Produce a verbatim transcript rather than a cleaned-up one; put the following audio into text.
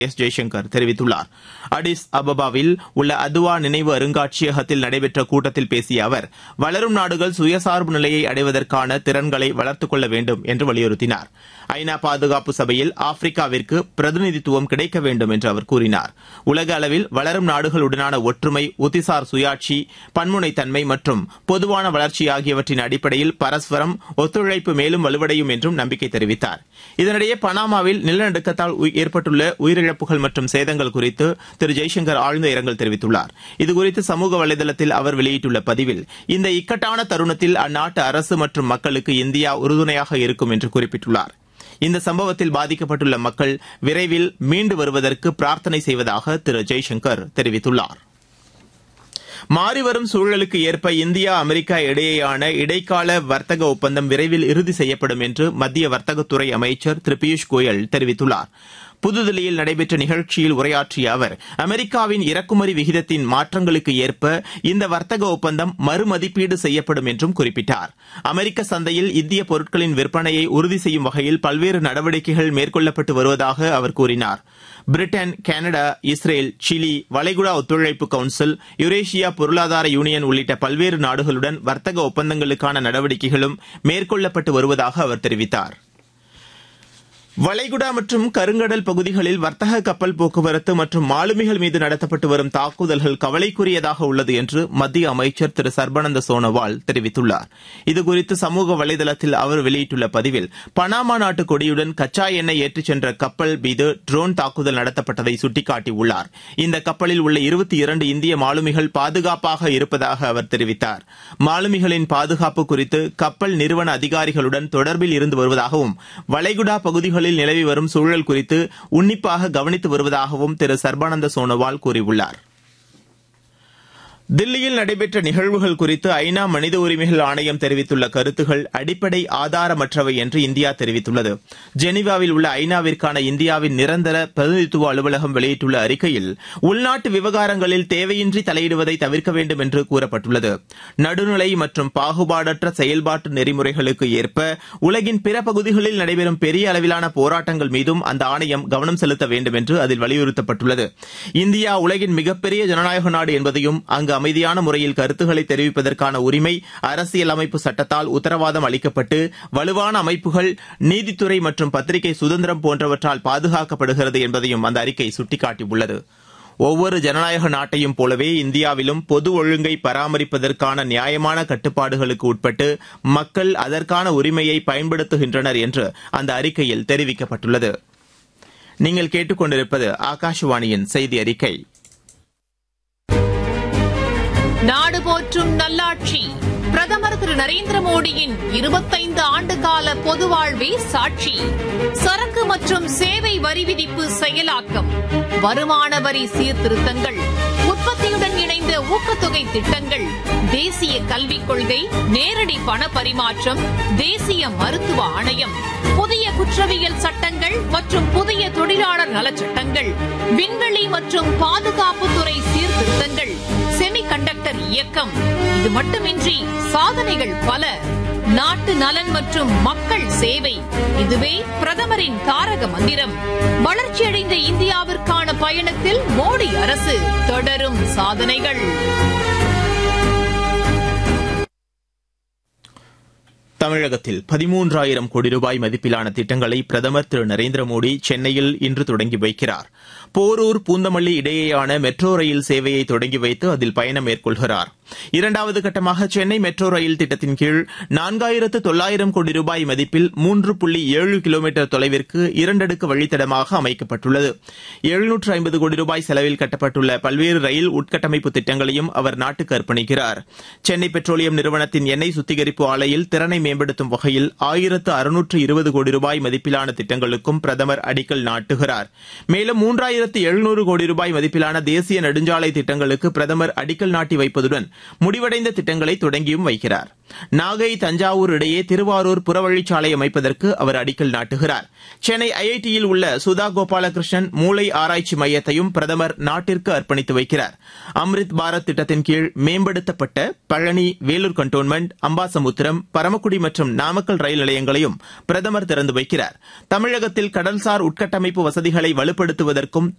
S Jaishankar தெரிவித்துள்ளார். அடிஸ் அபபாவில் உள்ள அதுவா நினைவு அருங்காட்சியகத்தில் நடைபெற்ற கூட்டத்தில் பேசிய அவர், வளரும் நாடுகள் சுயசார்பு நிலையை அடைவதற்கான திறன்களை வளர்த்துக் கொள்ள வேண்டும் என்று வலியுறுத்தினார். ஐநா பாதுகாப்பு சபையில் ஆப்பிரிக்காவிற்கு பிரதிநிதித்துவம் கிடைக்க வேண்டும் என்று அவர் கூறினார். உலக அளவில் வளரும் நாடுகளுடனான ஒற்றுமை, உத்திசார் சுயாட்சி, பன்முனைத்தன்மை மற்றும் பொதுவான வளர்ச்சி ஆகியவற்றின் அடிப்படையில் பரஸ்பரம் ஒத்துழைப்பு மேலும் வலுவடையும் என்றும் நம்பிக்கை தெரிவித்தார். இதனிடையே பனாமாவில் நிலநடுக்கத்தால் ஏற்பட்டுள்ள உயிரிழப்புகள் மற்றும் சேதங்கள் குறித்து திரு ஜெய்சங்கர் ஆழ்ந்த இரங்கல் தெரிவித்துள்ளார். இதுகுறித்து சமூக வலைதளத்தில் அவர் வெளியிட்டுள்ள பதிவில், இந்த இக்கட்டான தருணத்தில் அந்நாட்டு அரசு மற்றும் மக்களுக்கு இந்தியா உறுதுணையாக இருக்கும் என்று குறிப்பிட்டுள்ளார். இந்த சம்பவத்தில் பாதிக்கப்பட்டுள்ள மக்கள் விரைவில் மீண்டு வருவதற்கு பிரார்த்தனை செய்வதாக திரு ஜெய்சங்கர் தெரிவித்துள்ளார். மாறிவரும் சூழலுக்கு ஏற்ப இந்தியா அமெரிக்கா இடையேயான இடைக்கால வர்த்தக ஒப்பந்தம் விரைவில் இறுதி செய்யப்படும் என்று மத்திய வர்த்தகத்துறை அமைச்சர் திரு பியூஷ் கோயல் தெரிவித்துள்ளார். புதுதில்லியில் நடைபெற்ற நிகழ்ச்சியில் உரையாற்றிய அவர், அமெரிக்காவின் இறக்குமதி விகிதத்தின் மாற்றங்களுக்கு ஏற்ப இந்த வர்த்தக ஒப்பந்தம் மறுமதிப்பீடு செய்யப்படும் என்றும் குறிப்பிட்டார். அமெரிக்க சந்தையில் இந்திய பொருட்களின் விற்பனையை உறுதி செய்யும் வகையில் பல்வேறு நடவடிக்கைகள் மேற்கொள்ளப்பட்டு வருவதாக அவர் கூறினார். பிரிட்டன், கனடா, இஸ்ரேல், சிலி, வளைகுடா ஒத்துழைப்பு கவுன்சில், யுரேஷியா பொருளாதார யூனியன் உள்ளிட்ட பல்வேறு நாடுகளுடன் வர்த்தக ஒப்பந்தங்களுக்கான நடவடிக்கைகளும் மேற்கொள்ளப்பட்டு வருவதாக அவர் தெரிவித்தார். வளைகுடா மற்றும் கருங்கடல் பகுதிகளில் வர்த்தக கப்பல் போக்குவரத்து மற்றும் மாலுமிகள் மீது நடத்தப்பட்டு வரும் தாக்குதல்கள் கவலைக்குரியதாக உள்ளது என்று மத்திய அமைச்சர் திரு சர்பானந்த சோனோவால் தெரிவித்துள்ளார். இதுகுறித்து சமூக வலைதளத்தில் அவர் வெளியிட்டுள்ள பதிவில், பனாமா நாட்டு கொடியுடன் கச்சா எண்ணெய் ஏற்றிச் சென்ற கப்பல் மீது ட்ரோன் தாக்குதல் நடத்தப்பட்டதை சுட்டிக்காட்டியுள்ளார். இந்த கப்பலில் உள்ள இருபத்தி இரண்டு இந்திய மாலுமிகள் பாதுகாப்பாக இருப்பதாக அவர் தெரிவித்தார். மாலுமிகளின் பாதுகாப்பு குறித்து கப்பல் நிறுவன அதிகாரிகளுடன் தொடர்பில் இருந்து வருவதாகவும், வளைகுடா பகுதிகளில் நிலவி வரும் சூழல் குறித்து உன்னிப்பாக கவனித்து வருவதாகவும் திரு சர்பானந்த சோனோவால் கூறியுள்ளார். தில்லியில் நடைபெற்ற நிகழ்வுகள் குறித்து ஐநா மனித உரிமைகள் ஆணையம் தெரிவித்துள்ள கருத்துகள் அடிப்படை ஆதாரமற்றவை என்று இந்தியா தெரிவித்துள்ளது. ஜெனீவாவில் உள்ள ஐநாவிற்கான இந்தியாவின் நிரந்தர பிரதிநிதித்துவ அலுவலகம் வெளியிட்டுள்ள அறிக்கையில், உள்நாட்டு விவகாரங்களில் தேவையின்றி தலையிடுவதை தவிர்க்க வேண்டும் என்று கூறப்பட்டுள்ளது. நடுநிலை மற்றும் பாகுபாடற்ற செயல்பாட்டு நெறிமுறைகளுக்கு ஏற்ப உலகின் பிற பகுதிகளில் நடைபெறும் பெரிய அளவிலான போராட்டங்கள் மீதும் அந்த ஆணையம் கவனம் செலுத்த வேண்டும் என்று அதில் வலியுறுத்தப்பட்டுள்ளது. இந்தியா உலகின் மிகப்பெரிய ஜனநாயக நாடு என்பதையும், அங்கு அமைதியான முறையில் கருத்துக்களை தெரிவிப்பதற்கான உரிமை அரசியலமைப்பு சட்டத்தால் உத்தரவாதம் அளிக்கப்பட்டு வலுவான அமைப்புகள், நீதித்துறை மற்றும் பத்திரிகை சுதந்திரம் போன்றவற்றால் பாதுகாக்கப்படுகிறது என்பதையும் அந்த அறிக்கை சுட்டிக்காட்டியுள்ளது. ஒவ்வொரு ஜனநாயக நாட்டையும் போலவே இந்தியாவிலும் பொது ஒழுங்கை பராமரிப்பதற்கான நியாயமான கட்டுப்பாடுகளுக்கு உட்பட்டு மக்கள் அதற்கான உரிமையை பயன்படுத்துகின்றனர் என்று அந்த அறிக்கையில் தெரிவிக்கப்பட்டுள்ளது. நீங்கள் கேட்டுக்கொண்டிருப்பது ஆகாஷவாணியின் செய்தி அறிக்கை. நாடு போற்றும் நல்லாட்சி பிரதமர் திரு நரேந்திர மோடியின் இருபத்தைந்து ஆண்டு கால பொது வாழ்வே சாட்சி. சரக்கு மற்றும் சேவை வரி விதிப்பு செயலாக்கம், வருமான வரி சீர்திருத்தங்கள், உற்பத்தியுடன் இணைந்த ஊக்கத்தொகை திட்டங்கள், தேசிய கல்விக் கொள்கை, நேரடி பண பரிமாற்றம், தேசிய மருத்துவ ஆணையம், புதிய குற்றவியல் சட்டங்கள் மற்றும் புதிய தொழிலாளர் நலச்சட்டங்கள், விண்வெளி மற்றும் பாதுகாப்புத்துறை சீர்திருத்தங்கள், செமி கண்டக்டர் இயக்கம். இது மட்டுமின்றி சாதனைகள் பல. நாட்டு நலன் மற்றும் மக்கள் சேவை, இதுவே பிரதமரின் தாரக மந்திரம். வளர்ச்சியடைந்த இந்தியாவிற்கான பயணத்தில் மோடி அரசு தொடரும் சாதனைகள். தமிழகத்தில் பதிமூன்றாயிரம் கோடி ரூபாய் மதிப்பிலான திட்டங்களை பிரதமர் திரு நரேந்திர மோடி சென்னையில் இன்று தொடங்கி வைக்கிறார். போரூர், பூந்தமல்லி இடையேயான மெட்ரோ ரயில் சேவையை தொடங்கி வைத்து அதில் பயணம் மேற்கொள்கிறார். இரண்டாவது கட்டமாக சென்னை மெட்ரோ ரயில் திட்டத்தின் கீழ் நான்காயிரத்து தொள்ளாயிரம் கோடி ரூபாய் மதிப்பில் மூன்று புள்ளி ஏழு கிலோமீட்டர் தொலைவிற்கு இரண்டடுக்கு வழித்தடமாக அமைக்கப்பட்டுள்ளது. எழுநூற்று ஐம்பது கோடி ரூபாய் செலவில் கட்டப்பட்டுள்ள பல்வேறு ரயில் உட்கட்டமைப்பு திட்டங்களையும் அவர் நாட்டுக்கு அர்ப்பணிக்கிறார். சென்னை பெட்ரோலியம் நிறுவனத்தின் எண்ணெய் சுத்திகரிப்பு ஆலையில் திறனை மேம்படுத்தும் வகையில் ஆயிரத்து அறுநூற்று இருபது கோடி ரூபாய் மதிப்பிலான திட்டங்களுக்கும் பிரதமர் அடிக்கல் நாட்டுகிறார். மேலும் மூன்றாயிரத்து எழுநூறு கோடி ரூபாய் மதிப்பிலான தேசிய நெடுஞ்சாலை திட்டங்களுக்கு பிரதமர் அடிக்கல் நாட்டி வைப்பதுடன் முடிவடைந்த திட்டங்களை தொடங்கியும் வைக்கிறார். நாகை தஞ்சாவூர் இடையே திருவாரூர் புறவழிச்சாலை அமைப்பதற்கு அவர் அடிக்கல் நாட்டுகிறார். சென்னை ஐஐடியில் உள்ள சுதா கோபாலகிருஷ்ணன் மூளை ஆராய்ச்சி மையத்தையும் பிரதமர் நாட்டிற்கு அர்ப்பணித்து வைக்கிறார். அம்ரித் பாரத் திட்டத்தின் கீழ் மேம்படுத்தப்பட்ட பழனி, வேலூர் கண்டோன்மெண்ட், அம்பாசமுத்திரம், பரமக்குடி மற்றும் நாமக்கல் ரயில் நிலையங்களையும் பிரதமர் திறந்து வைக்கிறார். தமிழகத்தில் கடல்சார் உட்கட்டமைப்பு வசதிகளை வலுப்படுத்துவதற்கும்